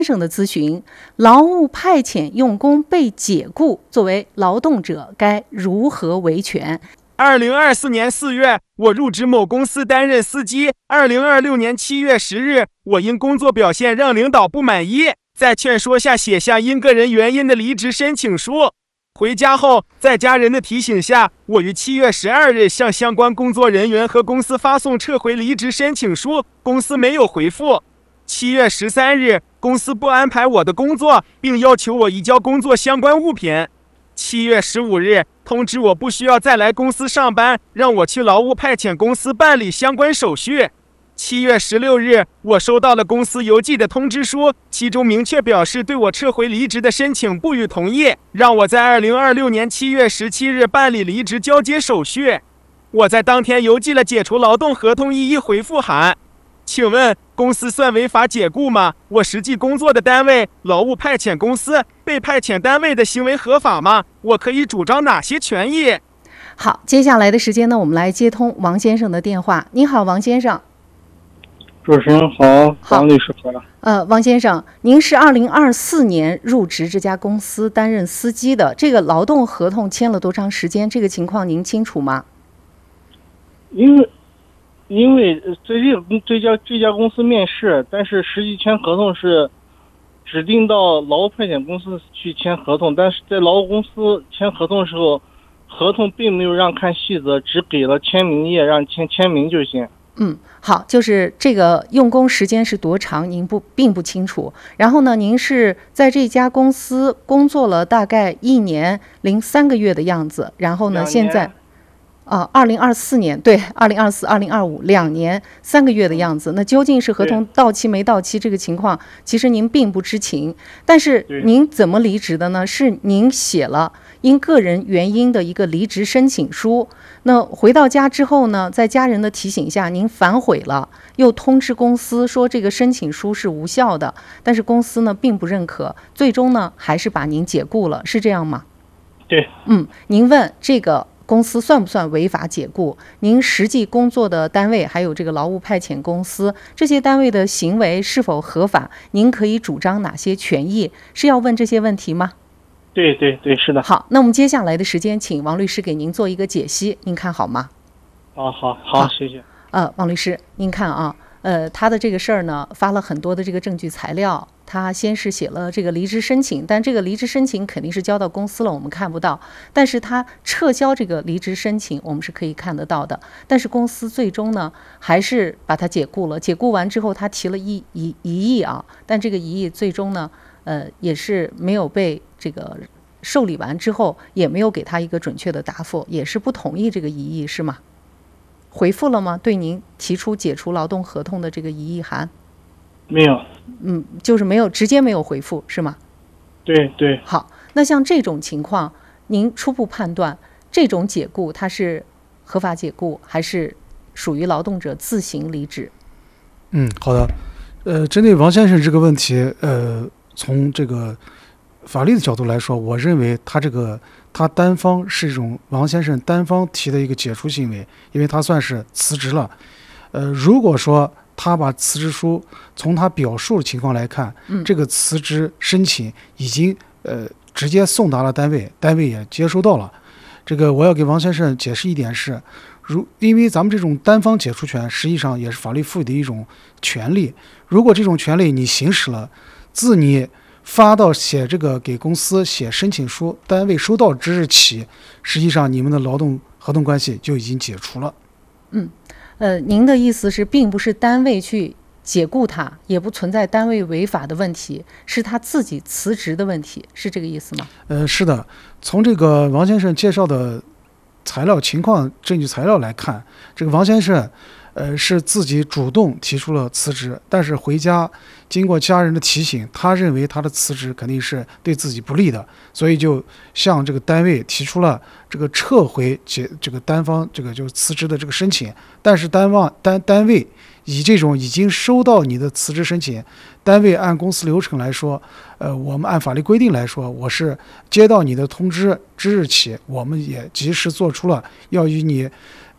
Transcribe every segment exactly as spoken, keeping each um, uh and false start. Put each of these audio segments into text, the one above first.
生的咨询：劳务派遣用工被解雇，作为劳动者该如何维权？ 二零二四年四月，我入职某公司担任司机。二零二六年七月十日，我因工作表现让领导不满意，在劝说下写下因个人原因的离职申请书。回家后，在家人的提醒下，我于七月十二日向相关工作人员和公司发送撤回离职申请书，公司没有回复。七月十三日，公司不安排我的工作，并要求我移交工作相关物品。七月十五日，通知我不需要再来公司上班，让我去劳务派遣公司办理相关手续。七月十六日，我收到了公司邮寄的通知书，其中明确表示对我撤回离职的申请不予同意，让我在二零二六年七月十七日办理离职交接手续。我在当天邮寄了解除劳动合同异议回复函。请问公司算违法解雇吗？我实际工作的单位劳务派遣公司被派遣单位的行为合法吗？我可以主张哪些权益？ 好，接下来的时间呢，我们来接通王先生的电话。你好，王先生。 主持人好，王律师好。 呃，王先生，您是二零二四年入职这家公司担任司机的，这个劳动合同签了多长时间？这个情况您清楚吗？ 因为因为这这家这家公司面试，但是实际签合同是指定到劳务派遣公司去签合同，但是在劳务公司签合同的时候，合同并没有让看细则，只给了签名页，让签签名就行。 嗯，好，就是这个用工时间是多长，您不并不清楚。然后呢，您是在这家公司工作了大概一年零三个月的样子，然后呢，现在。啊，二零二四年，对，二零二四、二零二五两年三个月的样子。那究竟是合同到期没到期这个情况，其实您并不知情。但是您怎么离职的呢？是您写了因个人原因的一个离职申请书。那回到家之后呢，在家人的提醒下，您反悔了，又通知公司说这个申请书是无效的。但是公司呢并不认可，最终呢还是把您解雇了，是这样吗？ 对。 嗯，您问这个公司算不算违法解雇？您实际工作的单位还有这个劳务派遣公司，这些单位的行为是否合法？您可以主张哪些权益？是要问这些问题吗？ 对对对，是的。 好，那我们接下来的时间，请王律师给您做一个解析，您看好吗？ 哦，好好，谢谢。 呃，王律师，您看啊，呃，他的这个事儿呢，发了很多的这个证据材料。他先是写了这个离职申请，但这个离职申请肯定是交到公司了，我们看不到。但是他撤销这个离职申请，我们是可以看得到的。但是公司最终呢，还是把他解雇了。解雇完之后，他提了一一一亿啊，但这个一亿最终呢，呃，也是没有被这个受理完之后，也没有给他一个准确的答复，也是不同意这个一亿，是吗？回复了吗？对您提出解除劳动合同的这个一亿函？ 没有。 嗯，就是没有直接没有回复，是吗？ 对对。 好，那像这种情况，您初步判断这种解雇它是合法解雇，还是属于劳动者自行离职？ 嗯，好的。呃，针对王先生这个问题，呃，从这个法律的角度来说，我认为他这个他单方是一种王先生单方提的一个解除行为，因为他算是辞职了。呃，如果说他把辞职书从他表述的情况来看， 嗯、 这个辞职申请已经呃直接送达了单位，单位也接收到了。这个我要给王先生解释一点是，如因为咱们这种单方解除权实际上也是法律赋予的一种权利，如果这种权利你行使了，自你发到写这个给公司写申请书，单位收到之日起，实际上你们的劳动合同关系就已经解除了。 嗯。呃，您的意思是，并不是单位去解雇他，也不存在单位违法的问题，是他自己辞职的问题，是这个意思吗？ 呃，是的。从这个王先生介绍的材料情况、证据材料来看，这个王先生，呃，是自己主动提出了辞职，但是回家经过家人的提醒，他认为他的辞职肯定是对自己不利的，所以就向这个单位提出了这个撤回解这个单方这个就是辞职的这个申请。但是单方单单位以这种已经收到你的辞职申请，单位按公司流程来说，呃，我们按法律规定来说，我是接到你的通知之日起，我们也及时做出了要与你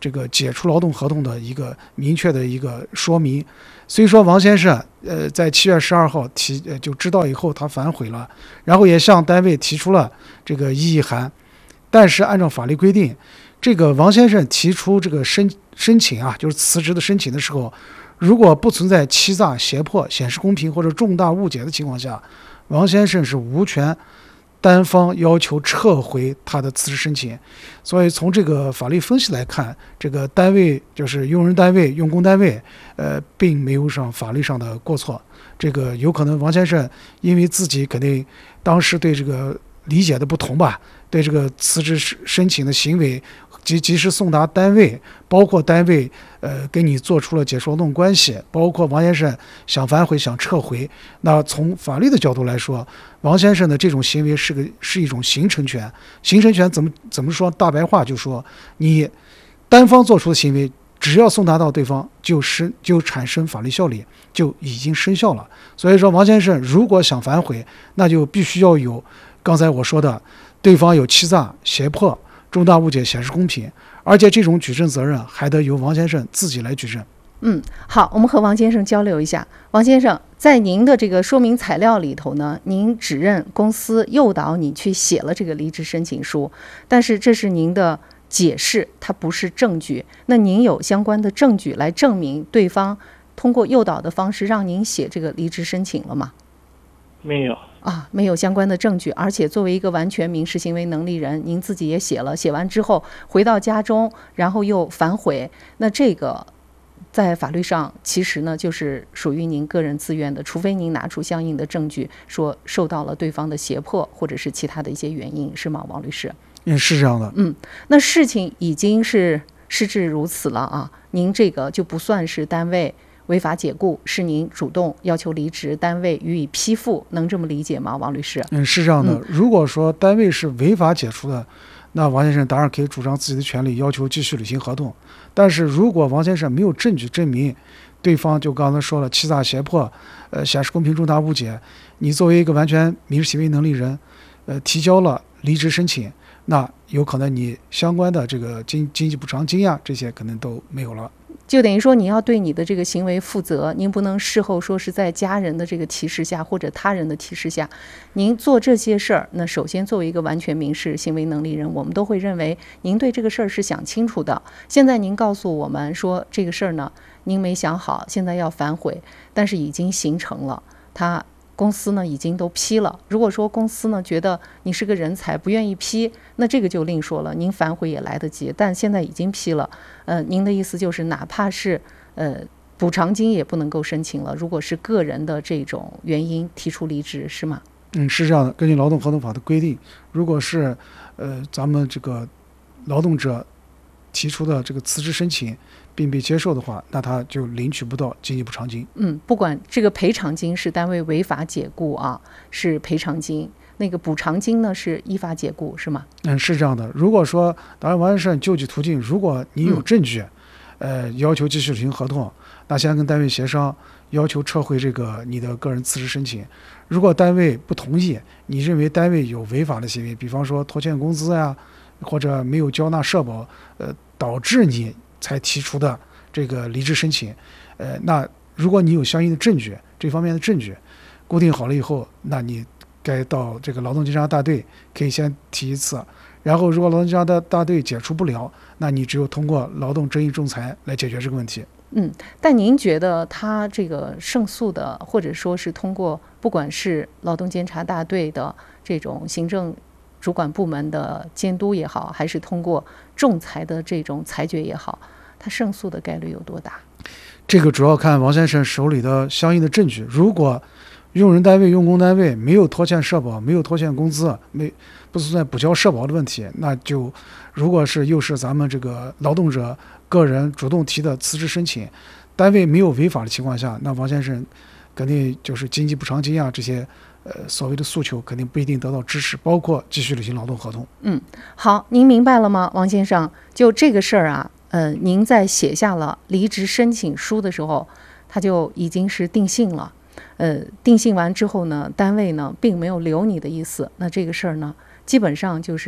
这个解除劳动合同的一个明确的一个说明。所以说王先生呃在七月十二号提呃就知道以后他反悔了，然后也向单位提出了这个异议函。但是按照法律规定，这个王先生提出这个申申请啊，就是辞职的申请的时候，如果不存在欺诈、胁迫、显示公平或者重大误解的情况下，王先生是无权单方要求撤回他的辞职申请。所以从这个法律分析来看，这个单位就是用人单位、用工单位，呃，并没有上法律上的过错。这个有可能王先生因为自己肯定当时对这个理解的不同吧，对这个辞职申请的行为及及时送达单位，包括单位呃跟你做出了解除劳动关系，包括王先生想反悔想撤回，那从法律的角度来说，王先生的这种行为是个是一种形成权。形成权怎么怎么说？大白话就说，你单方做出的行为，只要送达到对方，就是就产生法律效力，就已经生效了。所以说，王先生如果想反悔，那就必须要有刚才我说的，对方有欺诈、胁迫、重大误解、显示公平，而且这种举证责任还得由王先生自己来举证。 嗯，好，我们和王先生交流一下。王先生，在您的这个说明材料里头呢，您指认公司诱导你去写了这个离职申请书，但是这是您的解释，它不是证据。那您有相关的证据来证明对方通过诱导的方式让您写这个离职申请了吗？ 没有啊，没有相关的证据，而且作为一个完全民事行为能力人，您自己也写了，写完之后回到家中，然后又反悔，那这个在法律上其实呢就是属于您个人自愿的，除非您拿出相应的证据说受到了对方的胁迫或者是其他的一些原因，是吗，王律师？ 嗯，是这样的。 嗯，那事情已经是事至如此了啊，您这个就不算是单位违法解雇，是您主动要求离职，单位予以批复，能这么理解吗，王律师？ 嗯，是这样的。 嗯、 如果说单位是违法解除的，那王先生当然可以主张自己的权利，要求继续履行合同。但是如果王先生没有证据证明对方就刚才说了欺诈、胁迫、呃显示公平、重大误解，你作为一个完全民事行为能力人，呃提交了离职申请，那有可能你相关的这个经经济补偿金呀，这些可能都没有了。 就等于说你要对你的这个行为负责，您不能事后说是在家人的这个提示下或者他人的提示下，您做这些事儿，那首先作为一个完全民事行为能力人，我们都会认为您对这个事儿是想清楚的。现在您告诉我们说这个事儿呢，您没想好，现在要反悔，但是已经形成了，他公司呢已经都批了。如果说公司呢觉得你是个人才不愿意批，那这个就另说了，您反悔也来得及，但现在已经批了，呃，您的意思就是哪怕是呃补偿金也不能够申请了，如果是个人的这种原因提出离职，是吗？ 嗯，是这样的。根据劳动合同法的规定，如果是呃咱们这个劳动者提出的这个辞职申请并被接受的话，那他就领取不到经济补偿金。 嗯，不管这个赔偿金是单位违法解雇啊，是赔偿金，那个补偿金呢是依法解雇，是吗？ 嗯，是这样的。如果说当然完善救济途径，如果你有证据，嗯、呃，要求继续履行合同，那先跟单位协商，要求撤回这个你的个人辞职申请。如果单位不同意，你认为单位有违法的行为，比方说拖欠工资呀，或者没有交纳社保，呃，导致你才提出的这个离职申请，呃，那如果你有相应的证据，这方面的证据固定好了以后，那你该到这个劳动监察大队可以先提一次，然后如果劳动监察大大队解除不了，那你只有通过劳动争议仲裁来解决这个问题。 嗯，但您觉得他这个胜诉的，或者说是通过不管是劳动监察大队的这种行政主管部门的监督也好，还是通过仲裁的这种裁决也好，他胜诉的概率有多大？ 这个主要看王先生手里的相应的证据。如果用人单位、用工单位没有拖欠社保，没有拖欠工资，没不存在补交社保的问题，那就如果是又是咱们这个劳动者个人主动提的辞职申请，单位没有违法的情况下，那王先生肯定就是经济补偿金啊这些呃所谓的诉求肯定不一定得到支持，包括继续履行劳动合同。 嗯，好，您明白了吗，王先生？就这个事儿啊，呃，您在写下了离职申请书的时候，它就已经是定性了。呃，定性完之后呢，单位呢并没有留你的意思，那这个事儿呢，基本上就是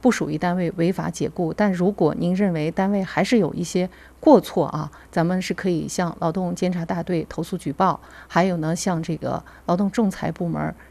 不属于单位违法解雇。但如果您认为单位还是有一些过错啊，咱们是可以向劳动监察大队投诉举报，还有呢，向这个劳动仲裁部门